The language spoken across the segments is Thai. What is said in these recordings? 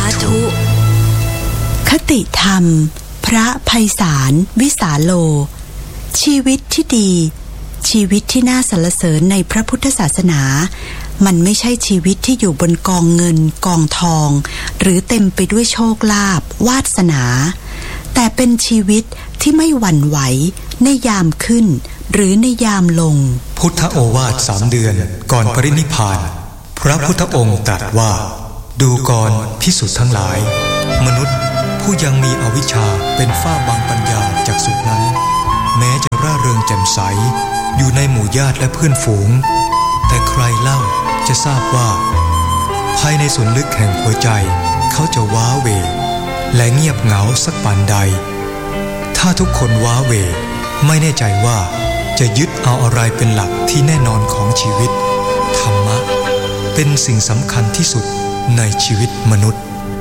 ธุคติธรรมพระไพศาลวิสาโลชีวิตที่ดีชีวิตที่น่าสรรเสริญในพระพุทธศาสนามันไม่ใช่ชีวิตที่อยู่บนกองเงินกองทองหรือเต็มไปด้วยโชคลาภวาสนาแต่เป็นชีวิตที่ไม่หวั่นไหวในยามขึ้นหรือในยามลงพุทธโอวาท3 เดือนก่อนปรินิพพานพระพุทธองค์ตรัสว่าดูก่อนภิกษุทั้งหลายมนุษย์ผู้ยังมีอวิชชาเป็นฝ้าบังปัญญาจักษุนั้นแม้จะร่าเริงแจ่มใสอยู่ในหมู่ญาติและเพื่อนฝูงแต่ใครเล่าจะทราบว่าภายในส่วนลึกแห่งหัวใจเขาจะว้าเหวและเงียบเหงาสักปานใดถ้าทุกคนว้าเหวไม่แน่ใจว่าจะยึดเอาอะไรเป็นหลักที่แน่นอนของชีวิตธรรมะเป็นสิ่งสำคัญที่สุดในชีวิตมนุษย์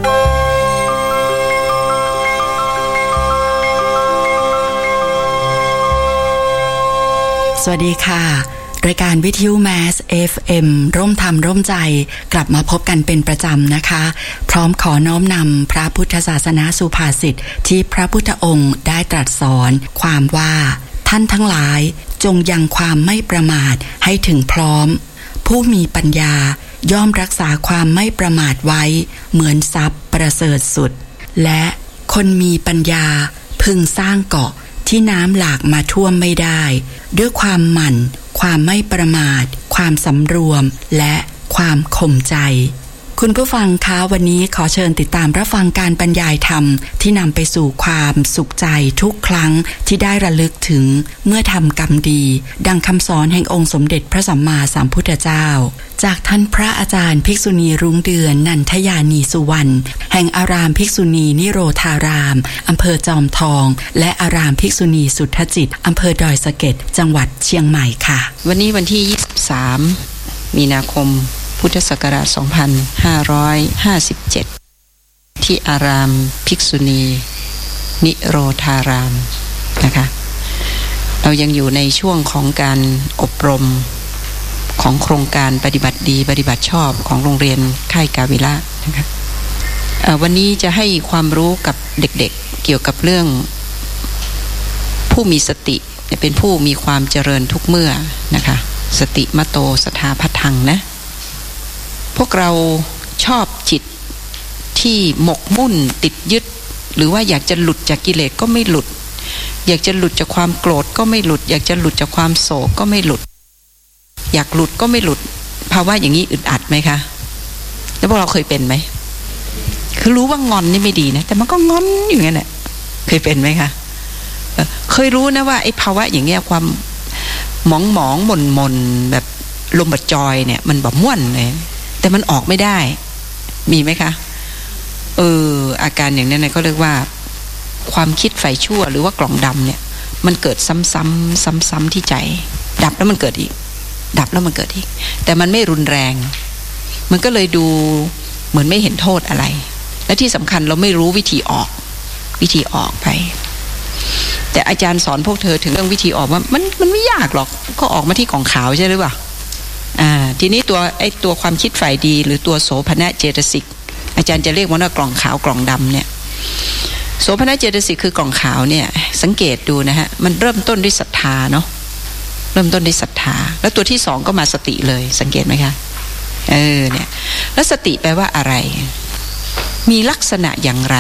สวัสดีค่ะรายการวิทยุแมส FM ร่วมธรรมร่วมใจกลับมาพบกันเป็นประจำนะคะพร้อมขอน้อมนำพระพุทธศาสนาสุภาษิตที่พระพุทธองค์ได้ตรัสสอนความว่าท่านทั้งหลายจงยังความไม่ประมาทให้ถึงพร้อมผู้มีปัญญาย่อมรักษาความไม่ประมาทไว้เหมือนทรัพย์ประเสริฐสุดและคนมีปัญญาพึงสร้างเกาะที่น้ำหลากมาท่วมไม่ได้ด้วยความหมั่นความไม่ประมาทความสำรวมและความข่มใจคุณผู้ฟังคะวันนี้ขอเชิญติดตามรับฟังการบรรยายธรรมที่นำไปสู่ความสุขใจทุกครั้งที่ได้ระลึกถึงเมื่อทำกรรมดีดังคำสอนแห่งองค์สมเด็จพระสัมมาสัมพุทธเจ้าจากท่านพระอาจารย์ภิกษุณีรุ้งเดือนนันทยานีสุวรรณแห่งอารามภิกษุณีนิโรธารามอำเภอจอมทองและอารามภิกษุณีสุทธจิตอำเภอดอยสะเก็ดจังหวัดเชียงใหม่ค่ะวันนี้วันที่23มีนาคมพุทธศักราช2557ที่อารามภิกษุณีนิโรธารามนะคะเรายังอยู่ในช่วงของการอบรมของโครงการปฏิบัติดีปฏิบัติชอบของโรงเรียนค่ายกาวิระนะคะวันนี้จะให้ความรู้กับเด็กๆเกี่ยวกับเรื่องผู้มีสติเป็นผู้มีความเจริญทุกเมื่อนะคะสติมโตสถาพัทังนะพวกเราชอบจิตที่หมกมุ่นติดยึดหรือว่าอยากจะหลุดจากกิเลสก็ไม่หลุดอยากจะหลุดจากความโกรธก็ไม่หลุดอยากจะหลุดจากความโศกก็ไม่หลุดอยากหลุดก็ไม่หลุดภาวะอย่างนี้อึดอัดไหมคะแล้วพวกเราเคยเป็นไหมคือรู้ว่างอนนี่ไม่ดีนะแต่มันก็งอนอยู่งั้นแหละเคยเป็นไหมคะเคยรู้นะว่าไอ้ภาวะอย่างเงี้ยความหมองหม่นแบบลมบดจอยเนี่ยมันแบบม่วนเลยแต่มันออกไม่ได้มีไหมคะอาการอย่างนั้นเนี่ยเขาเรียกว่าความคิดไฟชั่วหรือว่ากล่องดำเนี่ยมันเกิดซ้ำที่ใจดับแล้วมันเกิดอีกดับแล้วมันเกิดอีกแต่มันไม่รุนแรงมันก็เลยดูเหมือนไม่เห็นโทษอะไรและที่สำคัญเราไม่รู้วิธีออกไปแต่อาจารย์สอนพวกเธอถึงเรื่องวิธีออกว่ามันไม่ยากหรอกก็ออกมาที่กล่องขาวใช่หรือเปล่าทีนี้ตัวความคิดฝ่ายดีหรือตัวโสภณเจตสิกอาจารย์จะเรียกว่ากล่องขาวกล่องดำเนี่ยโสภณเจตสิกคือกล่องขาวเนี่ยสังเกตดูนะฮะมันเริ่มต้นด้วยศรัทธาเนาะเริ่มต้นด้วยศรัทธาแล้วตัวที่2ก็มาสติเลยสังเกตไหมคะเนี่ยแล้วสติแปลว่าอะไรมีลักษณะอย่างไร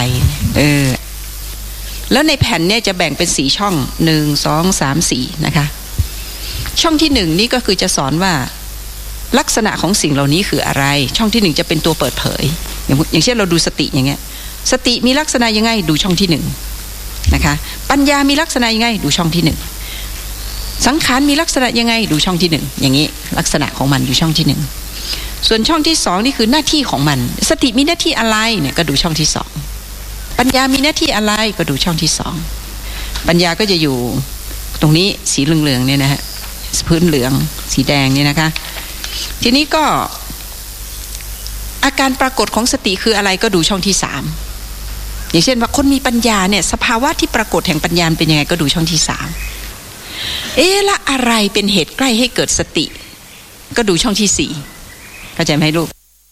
แล้วในแผ่นเนี่ยจะแบ่งเป็น4ช่อง1 2 3 4นะคะช่องที่1นี่ก็คือจะสอนว่าลักษณะของสิ่งเหล่านี้คืออะไรช่องที่1จะเป็นตัวเปิดเผยอย่างเช่นเราดูสติอย่างเงี้ยสติมีลักษณะยังไงดูช่องที่1นะคะปัญญามีลักษณะยังไงดูช่องที่1สังขารมีลักษณะยังไงดูช่องที่1อย่างนี้ลักษณะของมันอยู่ช่องที่1ส่วนช่องที่2นี่คือหน้าที่ของมันสติมีหน้าที่อะไรเนี่ยก็ดูช่องที่2ปัญญามีหน้าที่อะไรก็ดูช่องที่2ปัญญาก็จะอยู่ตรงนี้สีเหลืองๆเนี่ยนะฮะพื้นเหลืองสีแดงเนี่ยนะคะทีนี้ก็อาการปรากฏของสติคืออะไรก็ดูช่องที่3อย่างเช่นว่าคนมีปัญญาเนี่ยสภาวะที่ปรากฏแห่งปัญญาเป็นยังไงก็ดูช่องที่3ละอะไรเป็นเหตุใกล้ให้เกิดสติก็ดูช่องที่4เข้าใจไหมลูก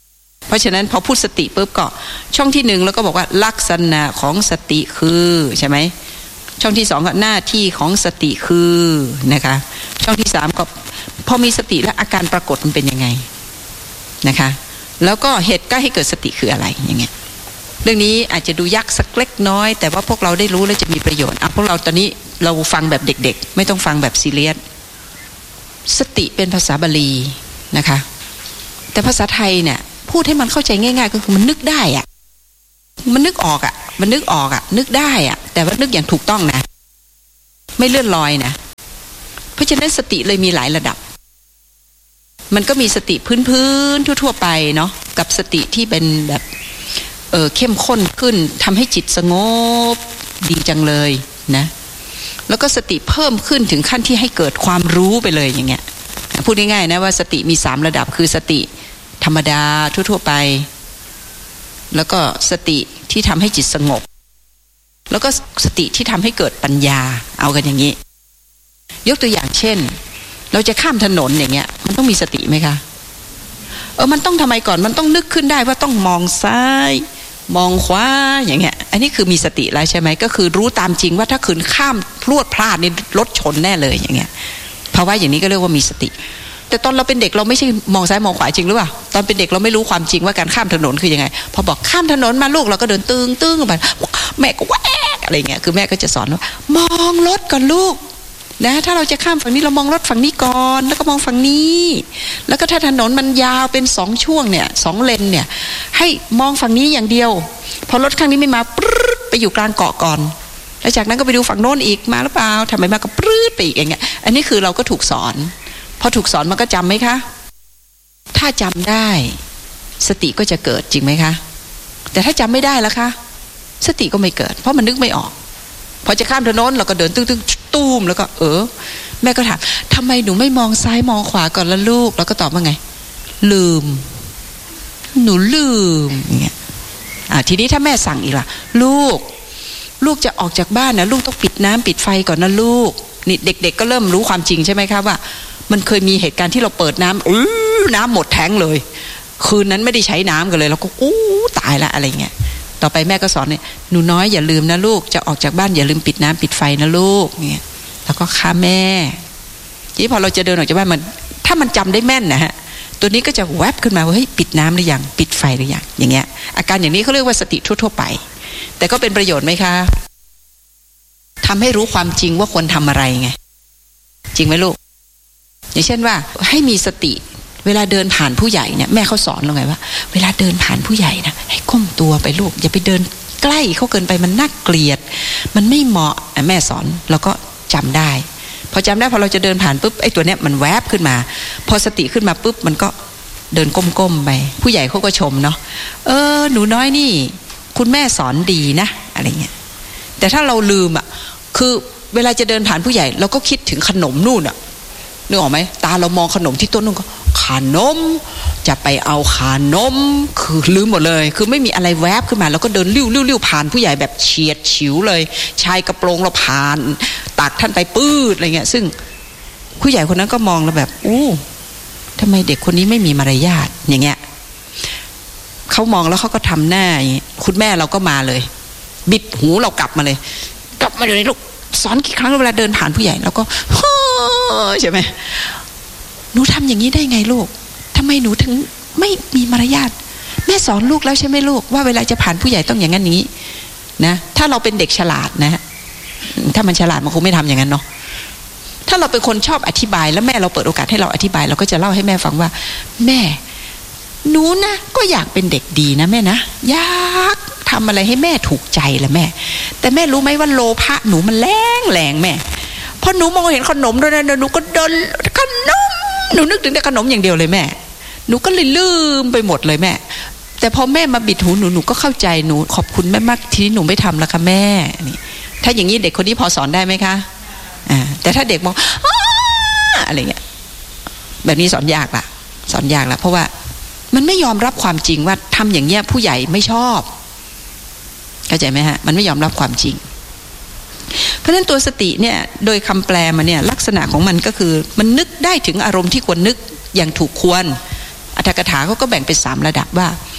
เพราะฉะนั้นพอพูดสติปุ๊บก็ช่องที่1แล้วก็บอกว่าลักษณะของสติคือใช่ไหมช่องที่2ก็หน้าที่ของสติคือนะคะช่องที่3ก็พอมีสติแล้วอาการปรากฏมันเป็นยังไงนะคะแล้วก็เหตุใกล้ให้เกิดสติคืออะไรอย่างเงี้ยเรื่องนี้อาจจะดูยากสักเล็กน้อยแต่ว่าพวกเราได้รู้แล้วจะมีประโยชน์พวกเราตอนนี้เราฟังแบบเด็กๆไม่ต้องฟังแบบซีเรียสสติเป็นภาษาบาลีนะคะแต่ภาษาไทยเนี่ยพูดให้มันเข้าใจง่ายๆก็คือมันนึกได้อะมันนึกออกอะมันนึกออกอะนึกได้อะแต่ว่านึกอย่างถูกต้องนะไม่เลื่อนลอยนะเพราะฉะนั้นสติเลยมีหลายระดับมันก็มีสติพื้นๆทั่วๆไปเนาะกับสติที่เป็นแบบเข้มข้นขึ้นทำให้จิตสงบดีจังเลยนะแล้วก็สติเพิ่มขึ้นถึงขั้นที่ให้เกิดความรู้ไปเลยอย่างเงี้ยพูดง่ายๆนะว่าสติมี3ระดับคือสติธรรมดาทั่วๆไปแล้วก็สติที่ทำให้จิตสงบแล้วก็สติที่ทำให้เกิดปัญญาเอากันอย่างนี้ยกตัวอย่างเช่นเราจะข้ามถนนอย่างเงี้ยมันต้องมีสติไหมคะมันต้องทำไมก่อนมันต้องนึกขึ้นได้ว่าต้องมองซ้ายมองขวาอย่างเงี้ยอันนี้คือมีสติแล้วใช่ไหมก็คือรู้ตามจริงว่าถ้าขืนข้ามพรวดพลาดนี่รถชนแน่เลยอย่างเงี้ยภาวะอย่างนี้ก็เรียกว่ามีสติแต่ตอนเราเป็นเด็กเราไม่ใช่มองซ้ายมองขวาจริงหรือเปล่าตอนเป็นเด็กเราไม่รู้ความจริงว่าการข้ามถนนคือยังไงพอบอกข้ามถนนมาลูกเราก็เดินตึ้งไปแม่ก็แวกอะไรเงี้ยคือแม่ก็จะสอนว่ามองรถก่อนลูกนะถ้าเราจะข้ามฝั่งนี้เรามองรถฝั่งนี้ก่อนแล้วก็มองฝั่งนี้แล้วก็ถ้าถนนมันยาวเป็น2ช่วงเนี่ย2เลนเนี่ยให้มองฝั่งนี้อย่างเดียวพอรถข้างนี้ไม่มาปึ๊ดไปอยู่กลางเกาะก่อนแล้วจากนั้นก็ไปดูฝั่งโน้นอีกมาหรือเปล่าทำไมมาก็ปึ๊ดไปอีกอย่างเงี้ยอันนี้คือเราก็ถูกสอนพอถูกสอนมันก็จำไหมคะถ้าจำได้สติก็จะเกิดจริงไหมคะแต่ถ้าจำไม่ได้แล้วคะสติก็ไม่เกิดเพราะมันนึกไม่ออกพอจะข้ามถนนเราก็เดินตึ้งตูมแล้วก็แม่ก็ถามทำไมหนูไม่มองซ้ายมองขวาก่อนละลูกแล้วก็ตอบว่าไงลืมหนูลืมอย่างเงี้ยทีนี้ถ้าแม่สั่งอีกล่ะลูกจะออกจากบ้านนะลูกต้องปิดน้ำปิดไฟก่อนนะลูกนี่เด็กๆก็เริ่มรู้ความจริงใช่ไหมครับว่ามันเคยมีเหตุการณ์ที่เราเปิดน้ำน้ำหมดแท้งเลยคืนนั้นไม่ได้ใช้น้ำกันเลยเราก็ตายละอะไรเงี้ยต่อไปแม่ก็สอนเนี่ยหนูน้อยอย่าลืมนะลูกจะออกจากบ้านอย่าลืมปิดน้ำปิดไฟนะลูกเนี่ยแล้วก็ค่ะแม่ทีนี้พอเราจะเดินออกจากบ้านมันถ้ามันจำได้แม่นนะฮะตัวนี้ก็จะแวบขึ้นมาว่าเฮ้ยปิดน้ำหรือยังปิดไฟหรือยังอย่างเงี้ยอาการอย่างนี้เขาเรียกว่าสติทั่วๆไปแต่ก็เป็นประโยชน์ไหมคะทำให้รู้ความจริงว่าควรทำอะไรไงจริงไหมลูกอย่างเช่นว่าให้มีสติเวลาเดินผ่านผู้ใหญ่เนี่ยแม่เขาสอนเราไงว่าเวลาเดินผ่านผู้ใหญ่นะให้ก้มตัวไปลูกอย่าไปเดินใกล้เขาเกินไปมันน่าเกลียดมันไม่เหมาะแม่สอนเราก็จำได้พอจำได้พอเราจะเดินผ่านปุ๊บไอ้ตัวเนี้ยมันแวบขึ้นมาพอสติขึ้นมาปุ๊บมันก็เดินก้มๆไปผู้ใหญ่เขาก็ชมเนาะหนูน้อยนี่คุณแม่สอนดีนะอะไรเงี้ยแต่ถ้าเราลืมคือเวลาจะเดินผ่านผู้ใหญ่เราก็คิดถึงขนมนู่นนึกออกไหมตาเรามองขนมที่ต้นนู่นก็ขนมจะไปเอาขนมคือลืมหมดเลยคือไม่มีอะไรแวบขึ้นมาแล้วก็เดินลิ้วผ่านผู้ใหญ่แบบเฉียดฉิวเลยชายกระโปรงเราผ่านตักท่านไปปื้ดอะไรเงี้ยซึ่งผู้ใหญ่คนนั้นก็มองเราแบบทำไมเด็กคนนี้ไม่มีมารยาทอย่างเงี้ยเขามองแล้วเขาก็ทำหน้าอย่างนี้คุณแม่เราก็มาเลยบิดหูเรากลับมาเลยลูกสอนกี่ครั้งเวลาเดินผ่านผู้ใหญ่แล้วก็ใช่ไหมหนูทำอย่างนี้ได้ไงลูกทำไมหนูถึงไม่มีมารยาทแม่สอนลูกแล้วใช่ไหมลูกว่าเวลาจะผ่านผู้ใหญ่ต้องอย่างนั้นนี้นะถ้าเราเป็นเด็กฉลาดนะถ้ามันฉลาดมันคงไม่ทำอย่างนั้นเนาะถ้าเราเป็นคนชอบอธิบายแล้วแม่เราเปิดโอกาสให้เราอธิบายเราก็จะเล่าให้แม่ฟังว่าแม่หนูนะก็อยากเป็นเด็กดีนะแม่นะอยากทำอะไรให้แม่ถูกใจแหละแม่แต่แม่รู้ไหมว่าโลภะหนูมันแรงแม่พอหนูมองเห็นขนมด้วยนะหนูก็เดินขนมหนูนึกถึงแต่ขนมอย่างเดียวเลยแม่หนูก็เลยลืมไปหมดเลยแม่แต่พอแม่มาบิดหูหนูก็เข้าใจหนูขอบคุณแม่มากทีนี้หนูไม่ทำแล้วค่ะแม่นี่ถ้าอย่างนี้เด็กคนนี้พอสอนได้ไหมคะแต่ถ้าเด็กมองอะไรเงี้ยแบบนี้สอนยากละเพราะว่ามันไม่ยอมรับความจริงว่าทำอย่างเงี้ยผู้ใหญ่ไม่ชอบเข้าใจไหมฮะมันไม่ยอมรับความจริงเพราะฉะนั้นตัวสติเนี่ยโดยคำแปลมาเนี่ยลักษณะของมันก็คือมันนึกได้ถึงอารมณ์ที่ควรนึกอย่างถูกควรอรรถกถาเขาก็แบ่งเป็น3ระดับว่า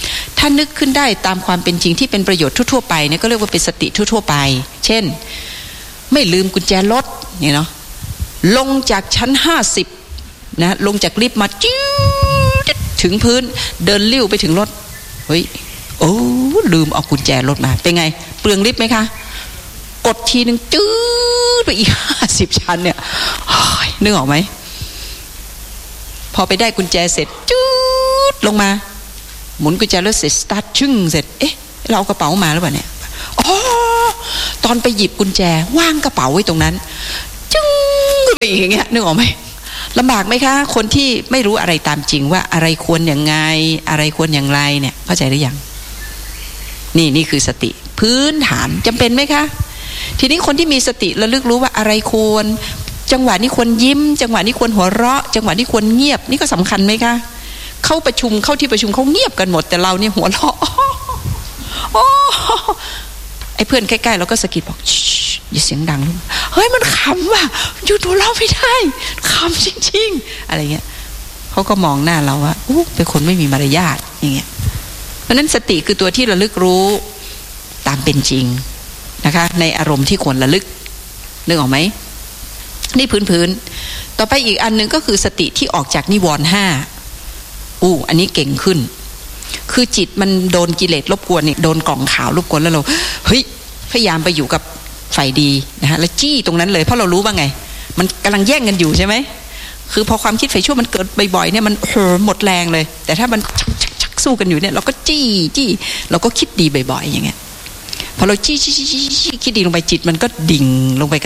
ถ้านึกขึ้นได้ตามความเป็นจริงที่เป็นประโยชน์ทั่วๆไปเนี่ยก็เรียกว่าเป็นสติทั่วๆไปเช่นไม่ลืมกุญแจรถเนี่ยเนาะลงจากชั้น50นะลงจากลิฟต์มาจิ้วถึงพื้นเดินลิ้วไปถึงรถเฮ้ยโอ้ลืมเอากุญแจรถมาเป็นไงเปลืองลิฟต์ไหมคะกดทีนึงจื๊ดไปอีก50ชั้นเนี่ยนึกออกไหมพอไปได้กุญแจเสร็จจื๊ดลงมาหมุนกุญแจรถเสร็จสตาร์ทชึ่งเสร็จเอ๊ะเราเอากระเป๋ามาหรือเปล่าเนี่ยอ๋อตอนไปหยิบกุญแจวางกระเป๋าไว้ตรงนั้นจึ้งไปอย่างเงี้ยนึกออกไหมลำบากไหมคะคนที่ไม่รู้อะไรตามจริงว่าอะไรควรอย่างไงอะไรควรอย่างไรเนี่ยเข้าใจหรือยังนี่คือสติพื้นฐานจำเป็นไหมคะทีนี้คนที่มีสติระลึกรู้ว่าอะไรควรจังหวะนี้ควรยิ้มจังหวะนี้ควรหัวเราะจังหวะนี้ควรเงียบนี่ก็สำคัญไหมคะเข้าประชุมเข้าที่ประชุมเขาเงียบกันหมดแต่เราเนี่ยหัวเราะโอ้ไอ้เพื่อนใกล้ๆเราก็สะกิดบอกอย่าเสียงดังเฮ้ยมันขำว่ะอยู่ตัวเราไม่ได้ขำจริงๆอะไรเงี้ยเขาก็มองหน้าเราว่าเป็นคนไม่มีมารยาทอย่างเงี้ยเพราะนั้นสติคือตัวที่ระลึกรู้ตามเป็นจริงนะคะในอารมณ์ที่ควรระลึกนึกออกไหมนี่พื้นต่อไปอีกอันนึงก็คือสติที่ออกจากนิวรณ์5อันนี้เก่งขึ้นคือจิตมันโดนกิเลสรบกวนเนี่ยโดนกล่องขาวรบกวนแล้วเราเฮ้ยพยายามไปอยู่กับฝ่ายดีนะฮะแล้วจี้ตรงนั้นเลยเพราะเรารู้ว่าไงมันกำลังแย่งกันอยู่ใช่ไหมคือพอความคิดฝ่ายชั่วมันเกิดบ่อยๆเนี่ยมันหมดแรงเลยแต่ถ้ามันชักสู้กันอยู่เนี่ยเราก็จี้เราก็คิดดีบ่อยๆอย่างเงี้ยพอเราจี้คิดดีลงไปจิตมันก็ดิ่งลงไปกับ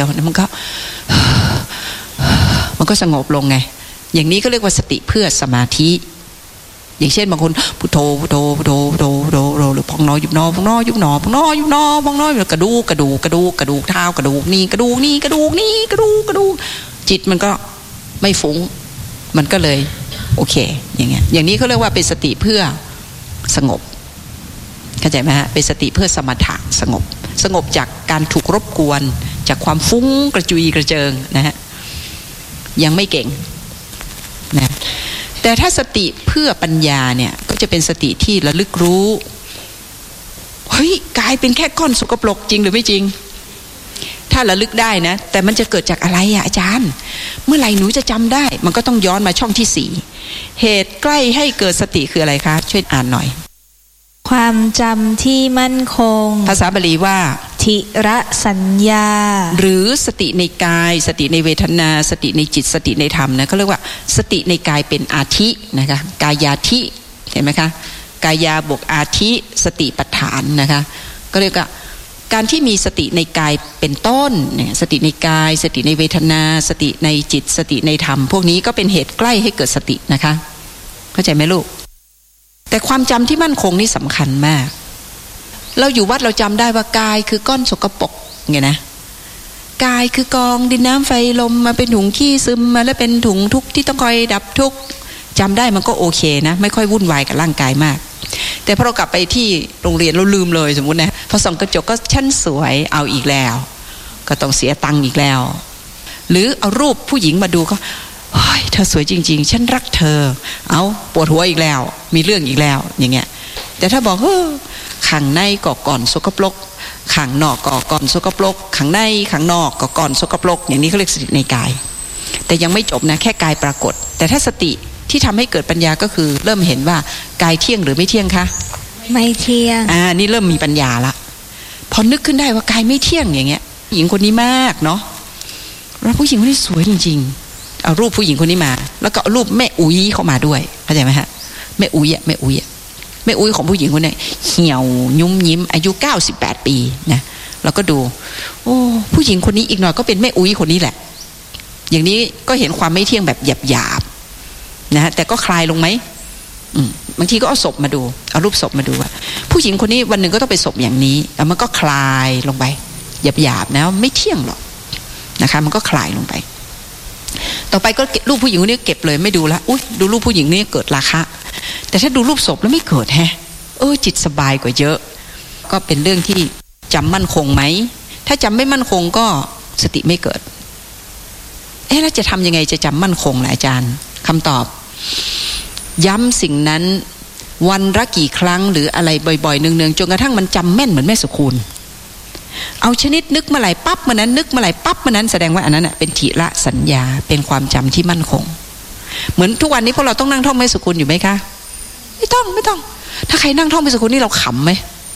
มันก็สงบลงไงอย่างนี้ก็เรียกว่าสติเพื่อสมาธิอย่างเช่นบางคนพุทโธพุทโธพุทโธพุทโธพุทโธหรือพองน้อยยุบหนอพองน้อยยุบหนอพองน้อยยุบหนอพองน้อยกระดูกเท้ากระดูกนี่กระดูกจิตมันก็ไม่ฟุ้งมันก็เลยโอเคอย่างเงี้ยอย่างนี้เขาเรียกว่าเป็นสติเพื่อสงบเข้าใจไหมฮะเป็นสติเพื่อสมถะสงบจากการถูกรบกวนจากความฟุ้งกระจุยกระเจิงนะฮะยังไม่เก่งนะแต่ถ้าสติเพื่อปัญญาเนี่ยก็จะเป็นสติที่ระลึกรู้เฮ้ยกายเป็นแค่ก้อนสกปรกจริงหรือไม่จริงถ้าระลึกได้นะแต่มันจะเกิดจากอะไรอ่ะอาจารย์เมื่อไหร่หนูจะจำได้มันก็ต้องย้อนมาช่องที่4เหตุใกล้ให้เกิดสติคืออะไรคะช่วยอ่านหน่อยความจำที่มั่นคงภาษาบาลีว่าทิระสัญญาหรือสติในกายสติในเวทนาสติในจิตสติในธรรมนะเขาเรียกว่าสติในกายเป็นอาทินะคะกายาทิเห็นไหมคะกายาบวกอาทิสติปัฏฐานนะคะก็เรียกว่าการที่มีสติในกายเป็นต้นเนี่ยสติในกายสติในเวทนาสติในจิตสติในธรรมพวกนี้ก็เป็นเหตุใกล้ให้เกิดสตินะคะเข้าใจไหมลูกแต่ความจำที่มั่นคงนี่สำคัญมากเราอยู่วัดเราจำได้ว่ากายคือก้อนสกปรกไงนะกายคือกองดินน้ำไฟลมมาเป็นถุงขี้ซึมมาแล้วเป็นถุงทุกข์ที่ต้องคอยดับทุกข์จำได้มันก็โอเคนะไม่ค่อยวุ่นวายกับร่างกายมากแต่พอเรากลับไปที่โรงเรียนเราลืมเลยสมมุตินะพอส่องกระจกก็ชั้นสวยเอาอีกแล้วก็ต้องเสียตังค์อีกแล้วหรือเอารูปผู้หญิงมาดูก็เฮ้ยเธอสวยจริงๆฉันรักเธอเอาปวดหัวอีกแล้วมีเรื่องอีกแล้วอย่างเงี้ยแต่ถ้าบอกข้างในก็ก่อนสกปรกข้างนอกก็ก่อนสกปรกข้างในข้างนอกก็ก่อนสกปรกอย่างนี้เขาเรียกสติในกายแต่ยังไม่จบนะแค่กายปรากฏแต่ถ้าสติที่ทำให้เกิดปัญญาก็คือเริ่มเห็นว่ากายเที่ยงหรือไม่เที่ยงคะไม่เที่ยงนี่เริ่มมีปัญญาละพอนึกขึ้นได้ว่ากายไม่เที่ยงอย่างเงี้ยหญิงคนนี้มากเนาะแล้วผู้หญิงคนนี้สวยจริงๆเอารูปผู้หญิงคนนี้มาแล้วก็เอารูปแม่อุ้ยเข้ามาด้วยเข้าใจไหมฮะแม่อุ้ยแม่อุ้ยของผู้หญิงคนนี้เหี่ยวยุ่มยิ้มอายุ98 ปีนะเราก็ดูผู้หญิงคนนี้อีกหน่อยก็เป็นแม่อุ้ยคนนี้แหละอย่างนี้ก็เห็นความไม่เที่ยงแบบหยาบๆนะฮะแต่ก็คลายลงไหมบางทีก็เอาศพมาดูเอารูปศพมาดูว่าผู้หญิงคนนี้วันหนึ่งก็ต้องเป็นศพอย่างนี้แล้วมันก็คลายลงไปหยาบๆนะไม่เที่ยงหรอกนะคะมันก็คลายลงไปต่อไปก็รูปผู้หญิงคนนี้เก็บเลยไม่ดูละดูรูปผู้หญิงนี้เกิดราคะแต่ถ้าดูรูปศพแล้วไม่เกิดจิตสบายกว่าเยอะก็เป็นเรื่องที่จำมั่นคงไหมถ้าจำไม่มั่นคงก็สติไม่เกิดแล้วจะทำยังไงจะจำมั่นคงล่ะอาจารย์คำตอบย้ำสิ่งนั้นวันละกี่ครั้งหรืออะไรบ่อยๆเนืองๆจนกระทั่งมันจำแม่นเหมือนแม่สุคูณเอาชนิดนึกเมื่อไหร่ปั๊บเมื่อนั้นนึกเมื่อไหร่ปั๊บเมื่อนั้นแสดงว่าอันนั้นเป็นทิระสัญญาเป็นความจำที่มั่นคงเหมือนทุกวันนี้พวกเราต้องนั่งท่องแม่สุคูณอยู่ไหมคะไม่ต้องถ้าใครนั่งท่องแม่สุคูณนี่เราขำไหม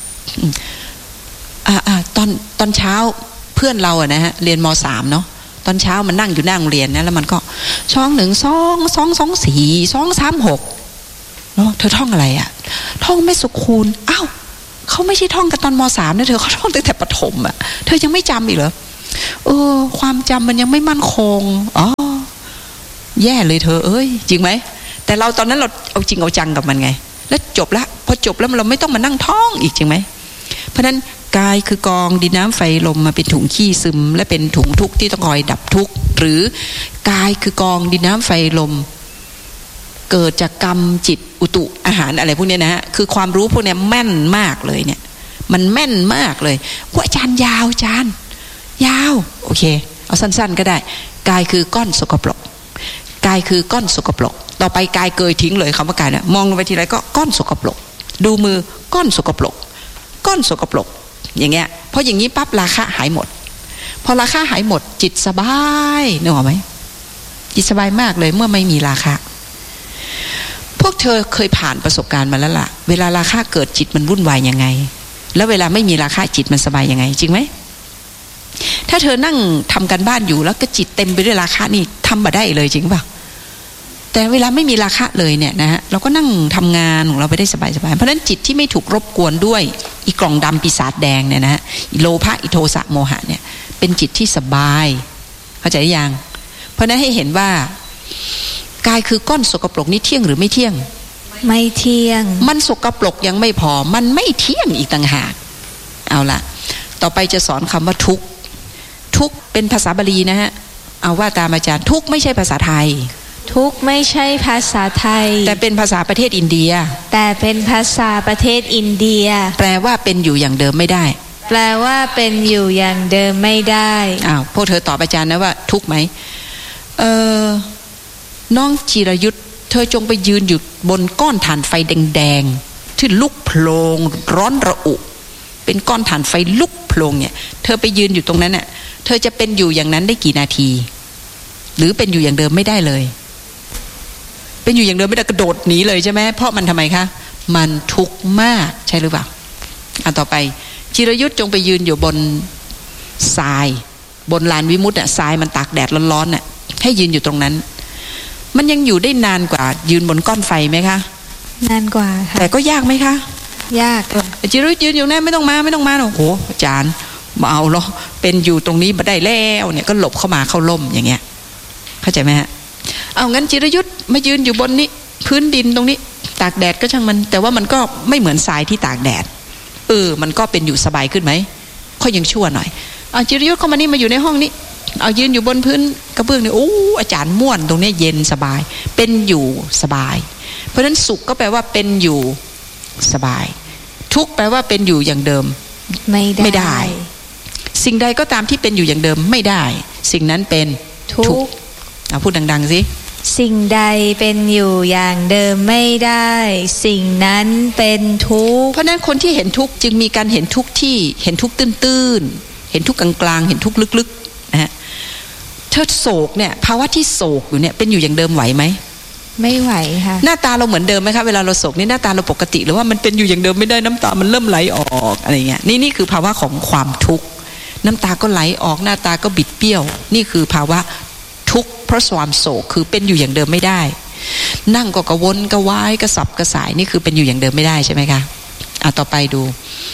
ตอนเช้าเพื่อนเราอะนะฮะเรียนม.3 เนาะตอนเช้ามันนั่งอยู่หน้าโรงเรียนนะแล้วมันก็ช่อง1 2 2 2 4 2 3 6เนาะเธอท่องอะไรอะท่องแม่สุคูณอ้าวเขาไม่ใช่ท่องกันตอนม.3 นะเธอเขาท่องตั้งแต่ประถมอะเธอยังไม่จำอีกเหรอความจำมันยังไม่มั่นคงอ๋อแย่เลยเธอเอ้ยจริงไหมแต่เราตอนนั้นเราเอาจริงเอาจังกับมันไงแล้วจบละพอจบแล้วเราไม่ต้องมานั่งท่องอีกจริงไหมเพราะนั้นกายคือกองดินน้ำไฟลมมาเป็นถุงขี้ซึมและเป็นถุงทุกข์ที่ต้องคอยดับทุกข์หรือกายคือกองดินน้ำไฟลมเกิดจากกรรมจิตอุตุอาหารอะไรพวกนี้นะฮะคือความรู้พวกนี้แม่นมากเลยเนี่ยมันแม่นมากเลยว่าอาจารย์ยาวอาจารย์ยาวโอเคเอาสั้นๆก็ได้กายคือก้อนสกปรกกายคือก้อนสกปรกต่อไปกายเกยทิ้งเลยคำว่ากายเนี่ยมองลงไปทีไรก็ก้อนสกปรกดูมือก้อนสกปรกก้อนสกปรกอย่างเงี้ยพออย่างนี้ปั๊บราคะหายหมดพอราคะหายหมดจิตสบายนึกออกไหมจิตสบายมากเลยเมื่อไม่มีราคะพวกเธอเคยผ่านประสบการณ์มาแล้วล่ะเวลาราคะเกิดจิตมันวุ่นวายยังไงแล้วเวลาไม่มีราคะจิตมันสบายยังไงจริงไหมถ้าเธอนั่งทำการบ้านอยู่แล้วก็จิตเต็มไปด้วยราคะนี่ทำมาได้เลยจริงป่ะแต่เวลาไม่มีราคะเลยเนี่ยนะฮะเราก็นั่งทำงานของเราไปได้สบายๆเพราะฉะนั้นจิตที่ไม่ถูกรบกวนด้วยอีกล่องดำปีศาจแดงเนี่ยนะฮะโลภะอิโทสะโมหะเนี่ยเป็นจิตที่สบายเข้าใจยังเพราะนั้นให้เห็นว่ากายคือก้อนสกปรกนี่เที่ยงหรือไม่เที่ยงไม่เที่ยงมันสกปรกยังไม่พอมันไม่เที่ยงอีกต่างหากเอาละต่อไปจะสอนคำว่าทุกข์ทุกข์เป็นภาษาบาลีนะฮะเอาว่าตามอาจารย์ทุกข์ไม่ใช่ภาษาไทยทุกข์ไม่ใช่ภาษาไทยแต่เป็นภาษาประเทศอินเดียแต่เป็นภาษาประเทศอินเดียแปลว่าเป็นอยู่อย่างเดิมไม่ได้แปลว่าเป็นอยู่อย่างเดิมไม่ได้อ้าวพวกเธอตอบอาจารย์นะว่าทุกข์ไหมน้องจิรยุทธเธอจงไปยืนอยู่บนก้อนถ่านไฟแดงๆที่ลุกโผล่ร้อนระอุเป็นก้อนถ่านไฟลุกโผล่เนี่ยเธอไปยืนอยู่ตรงนั้นน่ะเธอจะเป็นอยู่อย่างนั้นได้กี่นาทีหรือเป็นอยู่อย่างเดิมไม่ได้เลยเป็นอยู่อย่างเดิมไม่ได้กระโดดหนีเลยใช่ไหมเพราะมันทำไมคะมันทุกข์มากใช่หรือเปล่าต่อไปจิรยุทธจงไปยืนอยู่บนทรายบนลานวิมุตติทรายมันตากแดดร้อนๆน่ะให้ยืนอยู่ตรงนั้นมันยังอยู่ได้นานกว่ายืนบนก้อนไฟไหมคะนานกว่าค่ะแต่ก็ยากไหมคะยากจิรยุทธยืนอยู่นั่นไม่ต้องมาโอ้โหอาจารย์มาเอาเนาะเป็นอยู่ตรงนี้มาได้แล้วเนี่ยก็หลบเข้ามาเข้าล่มอย่างเงี้ยเข้าใจไหมฮะเอางั้นจิรยุทธมายืนอยู่บนนี้พื้นดินตรงนี้ตากแดดก็ช่างมันแต่ว่ามันก็ไม่เหมือนทรายที่ตากแดดมันก็เป็นอยู่สบายขึ้นไหมค่อยยังชั่วหน่อยเอาจิรยุทธเข้ามานี่มาอยู่ในห้องนี้เอายืนอยู่บนพื้นกระเบื้องนี่โอ้อาจารย์ม่วนตรงนี้เย็นสบายเป็นอยู่สบายเพราะฉะนั้นสุขก็แปลว่าเป็นอยู่สบายทุกข์แปลว่าเป็นอยู่อย่างเดิมไม่ได้สิ่งใดก็ตามที่เป็นอยู่อย่างเดิมไม่ได้สิ่งนั้นเป็นทุกข์พูดดังๆสิสิ่งใดเป็นอยู่อย่างเดิมไม่ได้สิ่งนั้นเป็นทุกข์เพราะนั้นคนที่เห็นทุกข์จึงมีการเห็นทุกข์ที่เห็นทุกข์ตื้นๆเห็นทุกข์กลางๆเห็นทุกข์ลึกๆนะฮะเธอโศกเนี่ยภาวะที่โศกอยู่เนี่ยเป็นอยู่อย่างเดิมไหวไหมไม่ไหวค่ะหน้าตาเราเหมือนเดิมไหมคะเวลาเราโศกนี่หน้าตาเราปกติหรือว่ามันเป็นอยู่อย่างเดิมไม่ได้น้ำตามันเริ่มไหลออกอะไรเงี้ยนี่คือภาวะของความทุกข์น้ำตาก็ไหลออกหน้าตาก็บิดเบี้ยวนี่คือภาวะทุกข์เพราะความโศกคือเป็นอยู่อย่างเดิมไม่ได้นั่งก็กระวนกระวายกระสับกระส่ายนี่คือเป็นอยู่อย่างเดิมไม่ได้ใช่ไหมคะต่อไปดู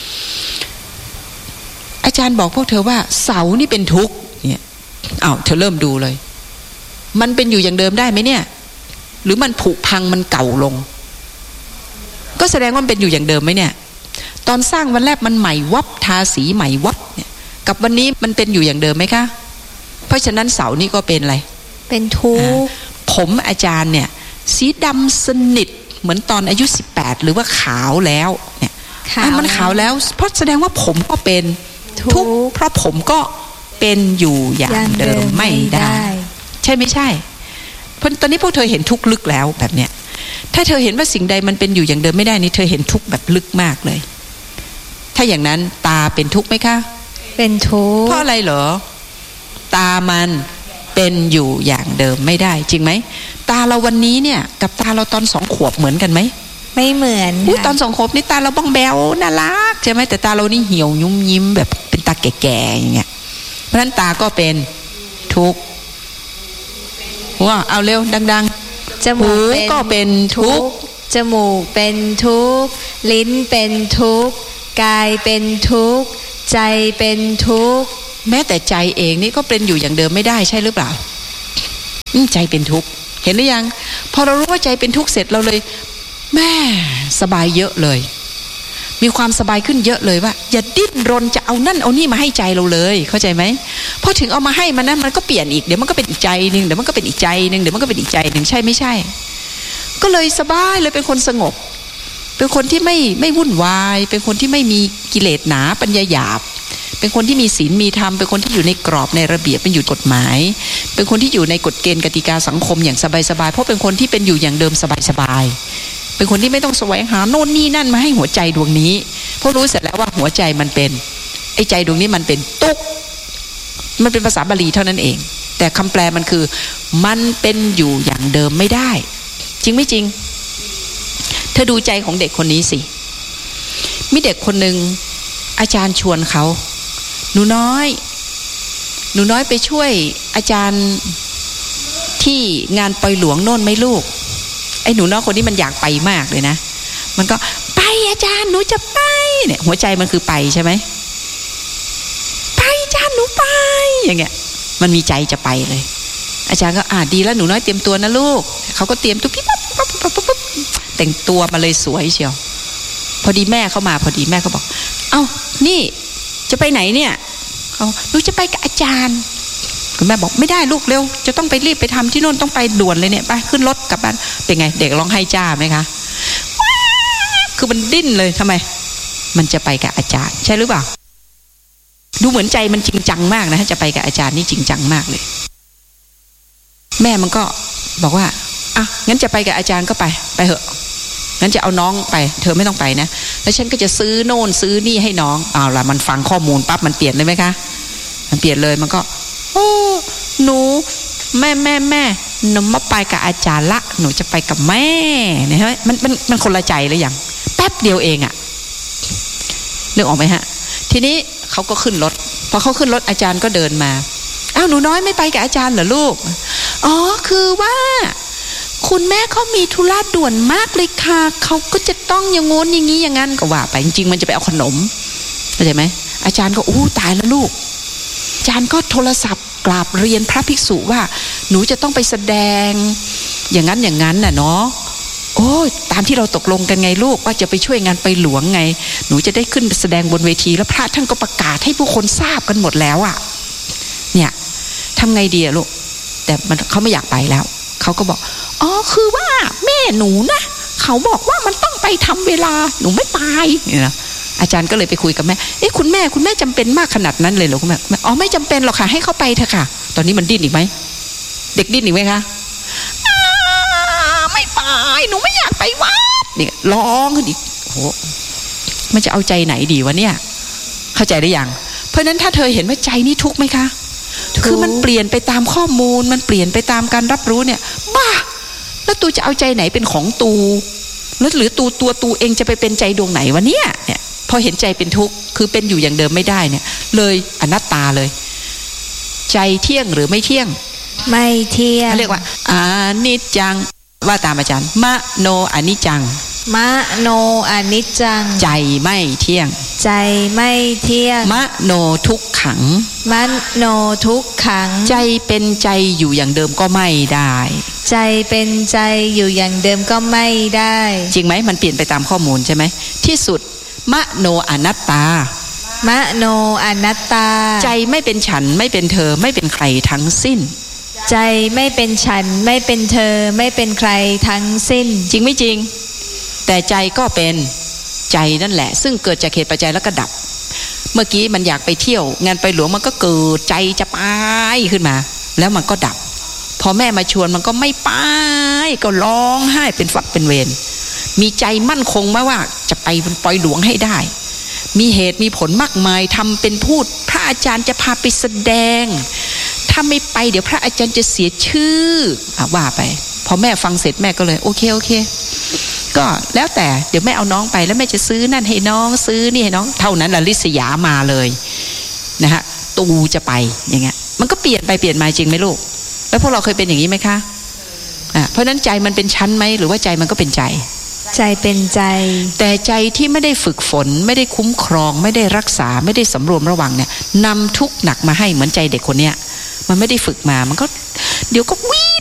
อาจารย์บอกพวกเธอว่าเสานี่เป็นทุกข์เนี่ยเธอเริ่มดูเลยมันเป็นอยู่อย่างเดิมได้ไหมเนี่ยหรือมันผุพังมันเก่าลงก็แสดงว่ามันเป็นอยู่อย่างเดิมไหมเนี่ยตอนสร้างวันแรกมันใหม่วับทาสีใหม่วับเนี่ยกับวันนี้มันเป็นอยู่อย่างเดิมไหมคะเพราะฉะนั้นเสานี่ก็เป็นอะไรเป็นทุกข์ผมอาจารย์เนี่ยสีดำสนิทเหมือนตอนอายุ18หรือว่าขาวแล้วเนี่ยมันขาวแล้วเพราะแสดงว่าผมก็เป็นทุกข์เพราะผมก็เป็นอยู่อย่างเดิมไม่ได้ใช่ไม่ใช่เพราะตอนนี้พวกเธอเห็นทุกข์ลึกแล้วแบบเนี้ยถ้าเธอเห็นว่าสิ่งใดมันเป็นอยู่อย่างเดิมไม่ได้นี่เธอเห็นทุกข์แบบลึกมากเลยถ้าอย่างนั้นตาเป็นทุกข์ไหมคะเป็นทุกข์เพราะอะไรเหรอตามันเป็นอยู่อย่างเดิมไม่ได้จริงไหมตาเราวันนี้เนี่ยกับตาเราตอน2 ขวบเหมือนกันไหมไม่เหมือนตอน2 ขวบนี่ตาเราบ้องแบวน่ารักใช่ไหมแต่ตาเรานี่เหี่ยวยุ่มยิ้มแบบเป็นตาแก่ๆอย่างเงี้ยเพราะฉะนั้นตาก็เป็นทุกข์ว้าเอาเร็วดังๆจมูกก็เป็นทุกข์จมูกเป็นทุกข์ลิ้นเป็นทุกข์กายเป็นทุกข์ใจเป็นทุกข์แม้แต่ใจเองนี่ก็เป็นอยู่อย่างเดิมไม่ได้ใช่หรือเปล่าใจเป็นทุกข์เห็นหรือยังพอเรารู้ว่าใจเป็นทุกข์เสร็จเราเลยแม่สบายเยอะเลยมีความสบายขึ้นเยอะเลยว่าอย่าดิ้นรนจะเอานั่นเอานี่มาให้ใจเราเลยเข้าใจไหมพอถึงเอามาให้มันนั้นมันก็เปลี่ยนอีกเดี๋ยวมันก็เป็นอีกใจนึงเดี๋ยวมันก็เป็นอีกใจนึงเดี๋ยวมันก็เป็นอีกใจนึงใช่ไม่ใช่ก็เลยสบายเลยเป็นคนสงบเป็นคนที่ไม่วุ่นวายเป็นคนที่ไม่มีกิเลสหนาปัญญาหยาบเป็นคนที่มีศีลมีธรรมเป็นคนที่อยู่ในกรอบในระเบียบเป็นอยู่กฎหมายเป็นคนที่อยู่ในกฎเกณฑ์กติกาสังคมอย่างสบายๆเพราะเป็นคนที่เป็นอยู่อย่างเดิมสบายๆเป็นคนที่ไม่ต้องแสวงหาโน่นนี่นั่นมาให้หัวใจดวงนี้เพราะรู้เสร็จแล้วว่าหัวใจมันเป็นไอ้ใจดวงนี้มันเป็นตุกมันเป็นภาษาบาลีเท่านั้นเองแต่คำแปลมันคือมันเป็นอยู่อย่างเดิมไม่ได้จริงไม่จริงเธอดูใจของเด็กคนนี้สิมีเด็กคนหนึ่งอาจารย์ชวนเขาหนูน้อยไปช่วยอาจารย์ที่งานปล่อยหลวงโน่นไหมลูกไอ้หนูน้อยคนนี้มันอยากไปมากเลยนะมันก็ไปอาจารย์หนูจะไปเนี่ยหัวใจมันคือไปใช่ไหมไปอาจารย์หนูไปอย่างเงี้ยมันมีใจจะไปเลยอาจารย์ก็ดีแล้วหนูน้อยเตรียมตัวนะลูกเขาก็เตรียมตุ๊บปุ๊บแต่งตัวมาเลยสวยเชียวพอดีแม่เขามาพอดีแม่เขาบอกเอ้านี่จะไปไหนเนี่ยหนูจะไปกับอาจารย์คุณแม่บอกไม่ได้ลูกเร็วจะต้องไปรีบไปทำที่โน่นต้องไปด่วนเลยเนี่ยไปขึ้นรถกลับบ้านเป็นไงเด็กร้องไห้จ้าไหมคะคือมันดิ้นเลยทำไมมันจะไปกับอาจารย์ใช่หรือเปล่าดูเหมือนใจมันจริงจังมากนะจะไปกับอาจารย์นี่จริงจังมากเลยแม่มันก็บอกว่างั้นจะไปกับอาจารย์ก็ไปเถอะงั้นจะเอาน้องไปเธอไม่ต้องไปนะแล้วฉันก็จะซื้อโน่นซื้อนี่ให้น้องเอาล่ะมันฟังข้อมูลปั๊บมันเปลี่ยนเลยไหมคะมันเปลี่ยนเลยมันก็หนูแม่หนูมาไปกับอาจารย์ละหนูจะไปกับแม่เนี่ยใช่ไหมมันคนละใจเลยอย่างแป๊บเดียวเองอะนึกออกไหมฮะทีนี้เขาก็ขึ้นรถพอเขาขึ้นรถอาจารย์ก็เดินมาหนูน้อยไม่ไปกับอาจารย์เหรอลูกคือว่าคุณแม่เขามีธุระด่วนมากเลยค่ะเขาก็จะต้องอย่างโน้นอย่างนี้อย่างนั้นก็ว่าไปจริงๆมันจะไปเอาขนมเข้าใจไหมอาจารย์ก็ตายแล้วลูกอาจารย์ก็โทรศัพท์กราบเรียนพระภิกษุว่าหนูจะต้องไปแสดงอย่างนั้นน่ะเนาะตามที่เราตกลงกันไงลูกว่าจะไปช่วยงานไปหลวงไงหนูจะได้ขึ้นแสดงบนเวทีแล้วพระท่านก็ประกาศให้ผู้คนทราบกันหมดแล้วอ่ะเนี่ยทำไงดีอะลูกแต่เขาไม่อยากไปแล้วเขาก็บอกคือว่าแม่หนูนะเขาบอกว่ามันต้องไปทำเวลาหนูไม่ไปเนี่ยนะอาจารย์ก็เลยไปคุยกับแม่คุณแม่จำเป็นมากขนาดนั้นเลยเหรอคุณแม่ไม่จำเป็นหรอกค่ะให้เขาไปเถอะค่ะตอนนี้มันดิ้นอีกไหมเด็กดิ้นอีกไหมคะไม่ไปหนูไม่อยากไปวัดเนี่ยร้องขึ้นอีกมันจะเอาใจไหนดีวะเนี่ยเข้าใจได้ยังเพราะนั้นถ้าเธอเห็นว่าใจนี่ทุกข์ไหมคะคือมันเปลี่ยนไปตามข้อมูลมันเปลี่ยนไปตามการรับรู้เนี่ยบ้าแล้วตูจะเอาใจไหนเป็นของตูแล้วหรือตัวเองจะไปเป็นใจดวงไหนวะเนี่ยพอเห็นใจเป็นทุกข์คือเป็นอยู่อย่างเดิมไม่ได้เนี่ยเลยอนัตตาเลยใจเที่ยงหรือไม่เที่ยงไม่เที่ยงเรียกว่าอนิจจังว่าตามอาจารย์มโนอนิจจังมโนอนิจจังใจไม่เที่ยงใจไม่เที่ยงมโนทุกขังมโนทุกขังใจเป็นใจอยู่อย่างเดิมก็ไม่ได้ใจเป็นใจอยู่อย่างเดิมก็ไม่ได้จริงไหมมันเปลี่ยนไปตามข้อมูลใช่ไหมที่สุดมโนอนัตตามโนอนัตตาใจไม่เป็นฉันไม่เป็นเธอไม่เป็นใครทั้งสิ้นใจไม่เป็นฉันไม่เป็นเธอไม่เป็นใครทั้งสิ้นจริงไม่จริงแต่ใจก็เป็นใจนั่นแหละซึ่งเกิดจากเหตุปัจจัยแล้วก็ดับเมื่อกี้มันอยากไปเที่ยวงานไปหลวงมันก็เกิดใจจะไปขึ้นมาแล้วมันก็ดับพอแม่มาชวนมันก็ไม่ไปก็ร้องไห้เป็นฝักเป็นเวรมีใจมั่นคงมาว่าจะไปบนปอยหลวงให้ได้มีเหตุมีผลมากมายทำเป็นพูดพระอาจารย์จะพาไปแสดงถ้าไม่ไปเดี๋ยวพระอาจารย์จะเสียชื่อว่าไปพอแม่ฟังเสร็จแม่ก็เลยโอเคก็แล้วแต่เดี๋ยวแม่เอาน้องไปแล้วแม่จะซื้อนั่นให้น้องซื้อนี่ให้น้องเท่านั้นล่ะลิศยามาเลยนะฮะตูจะไปอย่างเงี้ยมันก็เปลี่ยนไปเปลี่ยนมาจริงไหมลูกแล้วพวกเราเคยเป็นอย่างนี้ไหมคะเพราะนั้นใจมันเป็นชั้นไหมหรือว่าใจมันก็เป็นใจเป็นใจแต่ใจที่ไม่ได้ฝึกฝนไม่ได้คุ้มครองไม่ได้รักษาไม่ได้สำรวมระวังเนี่ยนำทุกข์หนักมาให้เหมือนใจเด็กคนเนี้ยมันไม่ได้ฝึกมามันก็เดี๋ยวก็วิ่ง